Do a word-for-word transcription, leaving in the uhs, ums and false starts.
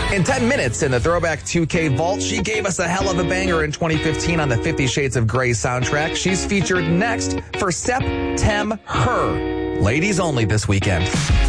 In ten minutes in the Throwback two K Vault, she gave us a hell of a banger in twenty fifteen on the Fifty Shades of Grey soundtrack. She's featured next for September. Ladies only this weekend.